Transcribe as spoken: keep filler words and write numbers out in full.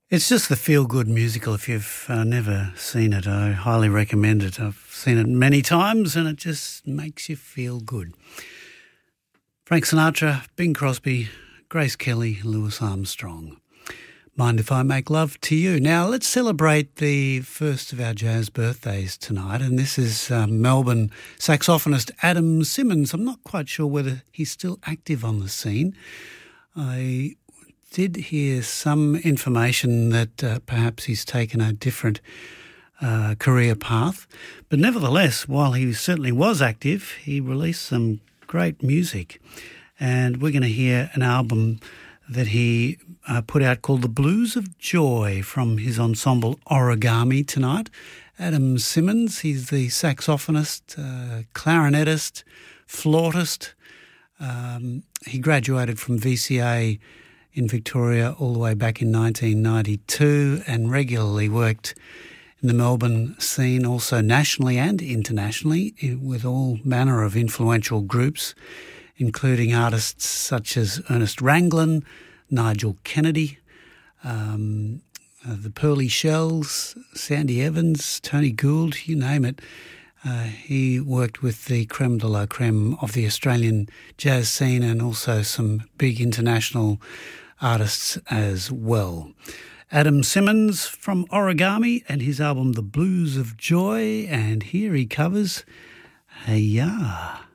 It's just the feel-good musical. If you've uh, never seen it, I highly recommend it. I've seen it many times and it just makes you feel good. Frank Sinatra, Bing Crosby, Grace Kelly, Louis Armstrong. Mind If I Make Love to You. Now, let's celebrate the first of our jazz birthdays tonight, and this is uh, Melbourne saxophonist Adam Simmons. I'm not quite sure whether he's still active on the scene. I did hear some information that uh, perhaps he's taken a different uh, career path. But nevertheless, while he certainly was active, he released some great music. And we're going to hear an album that he uh, put out called The Blues of Joy from his ensemble Origami tonight. Adam Simmons, he's the saxophonist, uh, clarinetist, flautist. Um, he graduated from V C A in Victoria all the way back in nineteen ninety-two and regularly worked in the Melbourne scene, also nationally and internationally, with all manner of influential groups, including artists such as Ernest Ranglin, Nigel Kennedy, um, uh, the Pearly Shells, Sandy Evans, Tony Gould, you name it. Uh, he worked with the creme de la creme of the Australian jazz scene and also some big international artists as well. Adam Simmons from Origami and his album The Blues of Joy, and here he covers Hey Ya.